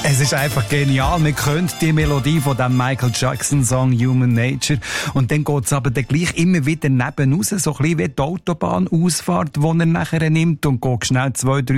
Es ist einfach genial. Man kennt die Melodie von dem Michael Jackson-Song Human Nature. Und dann geht es aber dann gleich immer wieder neben raus, so ein bisschen wie die Autobahnausfahrt, die er nachher nimmt und geht schnell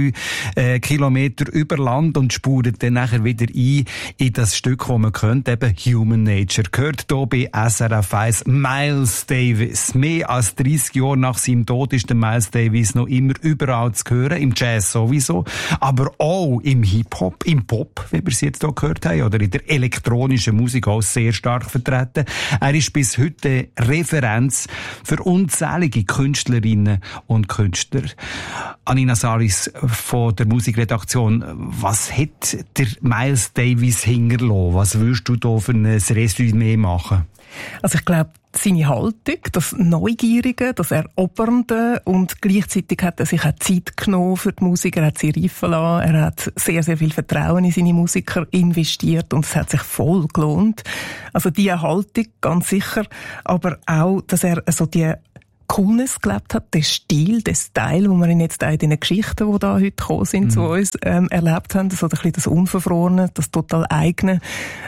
2-3 Kilometer über Land und spurt dann nachher wieder ein in das Stück, das man kennt, eben Human Nature. Gehört hier bei SRF 1 Miles Davis. Mehr als 30 Jahre nach seinem Tod ist der Miles Davis noch immer überall zu hören, im Jazz sowieso, aber auch im Hip-Hop, im Pop, wie wir es jetzt hier gehört haben, oder in der elektronischen Musik auch sehr stark vertreten. Er ist bis heute Referenz für unzählige Künstlerinnen und Künstler. Anina Saris von der Musikredaktion, was hat der Miles Davis hinterlassen? Was würdest du da für ein Resümee machen? Also ich glaube, seine Haltung, das Neugierige, das Erobernde und gleichzeitig hat er sich auch Zeit genommen für die Musik, er hat sie reifen lassen, er hat sehr, sehr viel Vertrauen in seine Musiker investiert und es hat sich voll gelohnt. Also diese Haltung, ganz sicher, aber auch, dass er so die Coolness gelebt hat, den Stil, den Style, wo wir ihn jetzt auch in den Geschichten, die da heute gekommen sind, zu uns, erlebt haben, so ein bisschen das Unverfrorene, das total eigene.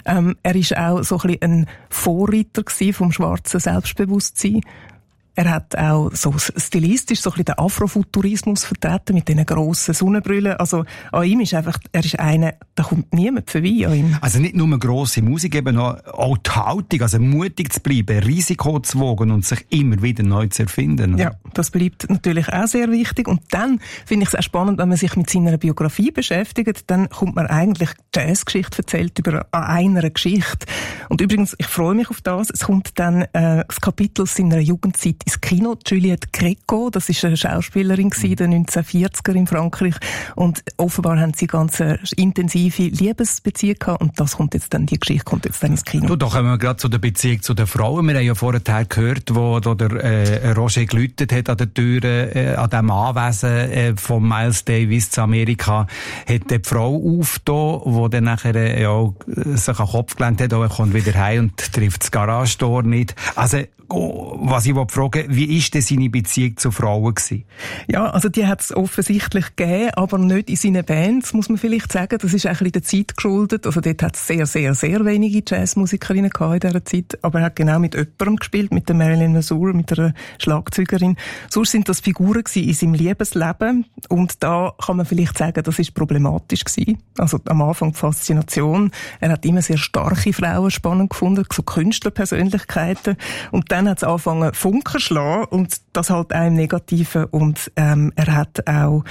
Er ist auch so ein bisschen ein Vorreiter gewesen vom schwarzen Selbstbewusstsein. Er hat auch so stilistisch so ein bisschen den Afrofuturismus vertreten mit diesen grossen Sonnenbrillen. Also an ihm ist einfach, er ist einer, da kommt niemand vorbei an ihm. Also nicht nur grosse Musik, eben auch die Haltung, also mutig zu bleiben, Risiko zu wagen und sich immer wieder neu zu erfinden. Ja, das bleibt natürlich auch sehr wichtig. Und dann finde ich es auch spannend, wenn man sich mit seiner Biografie beschäftigt, dann kommt man eigentlich Jazzgeschichte erzählt über einer Geschichte. Und übrigens, ich freue mich auf das, es kommt dann das Kapitel seiner Jugendzeit ins Kino. Juliette Gréco, das ist eine Schauspielerin in den 1940er in Frankreich und offenbar haben sie ganz intensive Liebesbeziehung gehabt und das kommt jetzt dann, die Geschichte kommt jetzt dann ins Kino. Du, da kommen wir gerade zu der Beziehung zu den Frauen. Wir haben ja vorher gehört, wo der Roger geläutet hat an der Tür, an dem Anwesen von Miles Davis zu Amerika, hat die Frau aufgetan, die dann nachher sich an den Kopf gelehnt hat, er kommt wieder heim und trifft das Garagentor nicht. Also, was ich fragen will, wie ist denn seine Beziehung zu Frauen gewesen? Ja, also die hat es offensichtlich gegeben, aber nicht in seinen Bands, muss man vielleicht sagen. Das ist ein bisschen der Zeit geschuldet. Also dort hat es sehr, sehr, sehr wenige Jazzmusikerinnen gehabt in dieser Zeit. Aber er hat genau mit jemandem gespielt, mit der Marilyn Mazur, mit einer Schlagzeugerin. Sonst sind das Figuren gewesen in seinem Liebesleben. Und da kann man vielleicht sagen, das ist problematisch gewesen. Also am Anfang die Faszination. Er hat immer sehr starke Frauen spannend gefunden, so Künstlerpersönlichkeiten. Und dann hat es angefangen Funken schlagen und das halt auch im Negativen und er hat auch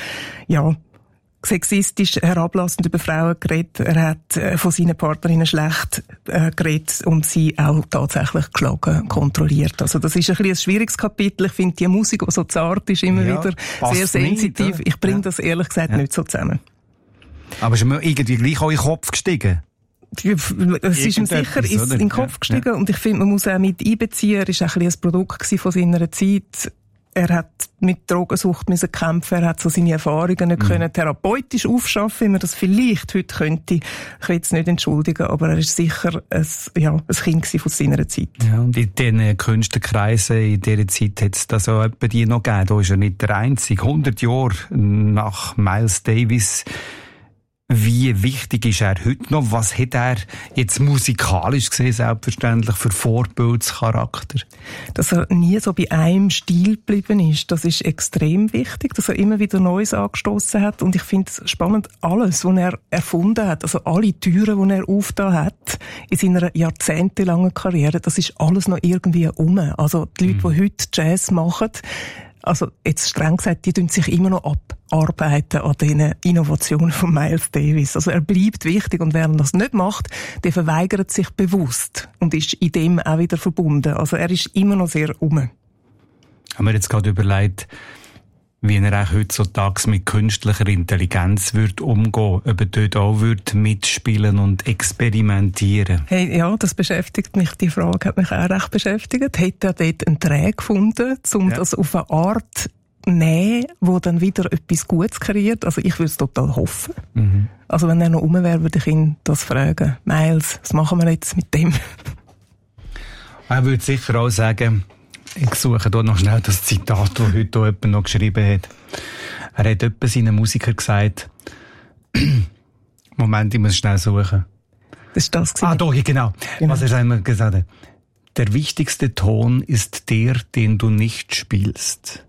sexistisch herablassend über Frauen geredet, er hat von seinen Partnerinnen schlecht geredet und sie auch tatsächlich geschlagen, kontrolliert. Also das ist ein bisschen ein schwieriges Kapitel. Ich finde die Musik, die so zart ist, immer wieder sehr sensitiv. Nicht, ich bringe das ehrlich gesagt nicht so zusammen. Aber ist mir irgendwie gleich auch in den Kopf gestiegen? Es ist ihm sicher in den Kopf gestiegen und ich finde, man muss auch mit einbeziehen, er war auch ein bisschen ein Produkt von seiner Zeit. Er hat mit Drogensucht müssen kämpfen, er hat so seine Erfahrungen nicht können therapeutisch aufschaffen, wie man das vielleicht heute könnte. Ich will es nicht entschuldigen, aber er ist sicher ein Kind von seiner Zeit. Ja, und in diesen Künstlerkreisen in dieser Zeit hat es da so etwa die noch gegeben. Da ist er nicht der Einzige. 100 Jahre nach Miles Davis. Wie wichtig ist er heute noch? Was hat er jetzt musikalisch gesehen, selbstverständlich, für Vorbildscharakter? Dass er nie so bei einem Stil geblieben ist, das ist extrem wichtig, dass er immer wieder Neues angestoßen hat. Und ich finde es spannend, alles, was er erfunden hat, also alle Türen, die er aufgetan hat, in seiner jahrzehntelangen Karriere, das ist alles noch irgendwie um. Also die Leute, die heute Jazz machen, also jetzt streng gesagt, die tun sich immer noch abarbeiten an den Innovationen von Miles Davis. Also er bleibt wichtig und wer das nicht macht, der verweigert sich bewusst und ist in dem auch wieder verbunden. Also er ist immer noch sehr Haben wir jetzt gerade überlegt, wie er auch heutzutage mit künstlicher Intelligenz wird umgehen, ob er dort auch wird mitspielen und experimentieren. Hey, ja, das beschäftigt mich. Die Frage hat mich auch recht beschäftigt. Hat er dort einen Dreh gefunden, um das auf eine Art nehmen, wo dann wieder etwas Gutes kreiert? Also ich würde es total hoffen. Also wenn er noch rum wäre, würde ich ihn das fragen. Miles, was machen wir jetzt mit dem? Er würde sicher auch sagen, ich suche hier noch schnell das Zitat, das heute jemand noch geschrieben hat. Er hat etwa seinen Musikern gesagt, Moment, ich muss schnell suchen. Das war das. Doch, genau. Was er einmal gesagt hat. Der wichtigste Ton ist der, den du nicht spielst.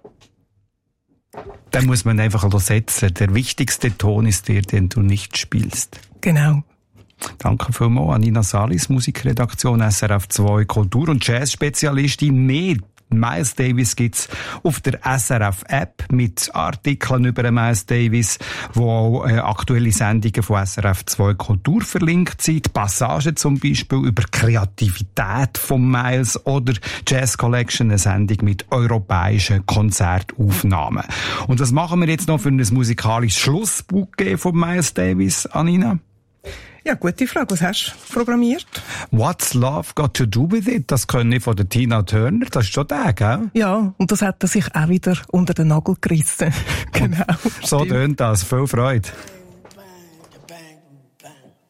Den muss man einfach setzen. Der wichtigste Ton ist der, den du nicht spielst. Genau. Danke vielmals an Nina Salis, Musikredaktion SRF 2 Kultur- und Jazz-Spezialistin. Mehr Miles Davis gibt's auf der SRF-App mit Artikeln über Miles Davis, wo auch aktuelle Sendungen von SRF 2 Kultur verlinkt sind. Passagen zum Beispiel über Kreativität von Miles oder Jazz Collection, eine Sendung mit europäischen Konzertaufnahmen. Und was machen wir jetzt noch für ein musikalisches Schlussbouquet von Miles Davis, Anina? Ja, gute Frage. Was hast du programmiert? What's Love Got to Do With It? Das können ich von der Tina Turner. Das ist schon der, gell? Ja, und das hat er sich auch wieder unter den Nagel gerissen. Genau. So tönt das. Viel Freude.